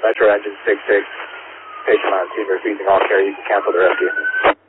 Metro engine 66, patient on scene refusing all care. You can cancel the rescue.